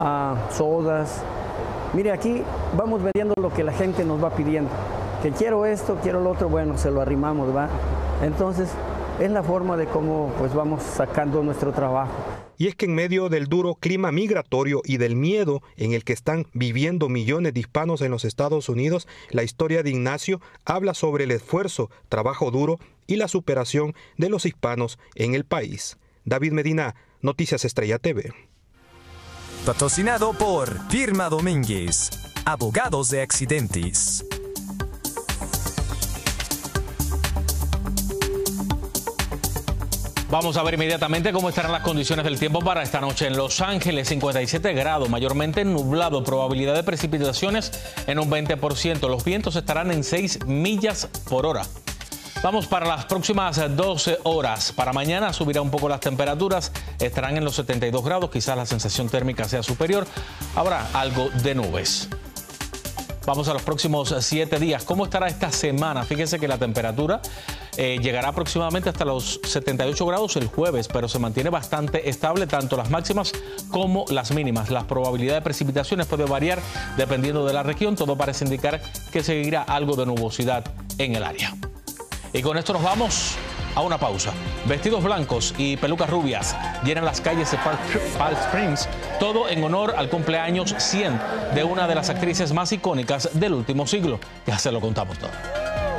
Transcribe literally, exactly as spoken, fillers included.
a sodas. Mire, aquí vamos vendiendo lo que la gente nos va pidiendo. Que quiero esto, quiero lo otro, bueno, se lo arrimamos, ¿va? Entonces, es la forma de cómo pues vamos sacando nuestro trabajo. Y es que en medio del duro clima migratorio y del miedo en el que están viviendo millones de hispanos en los Estados Unidos, la historia de Ignacio habla sobre el esfuerzo, trabajo duro y la superación de los hispanos en el país. David Medina, Noticias Estrella T V. Patrocinado por Firma Domínguez, abogados de accidentes. Vamos a ver inmediatamente cómo estarán las condiciones del tiempo para esta noche en Los Ángeles. cincuenta y siete grados, mayormente nublado, probabilidad de precipitaciones en un veinte por ciento. Los vientos estarán en seis millas por hora. Vamos para las próximas doce horas. Para mañana subirá un poco las temperaturas, estarán en los setenta y dos grados, quizás la sensación térmica sea superior. Habrá algo de nubes. Vamos a los próximos siete días. ¿Cómo estará esta semana? Fíjense que la temperatura eh, llegará aproximadamente hasta los setenta y ocho grados el jueves, pero se mantiene bastante estable tanto las máximas como las mínimas. La probabilidad de precipitaciones puede variar dependiendo de la región. Todo parece indicar que seguirá algo de nubosidad en el área. Y con esto nos vamos a una pausa. Vestidos blancos y pelucas rubias llenan las calles de Palm Springs, todo en honor al cumpleaños cien de una de las actrices más icónicas del último siglo. Ya se lo contamos todo.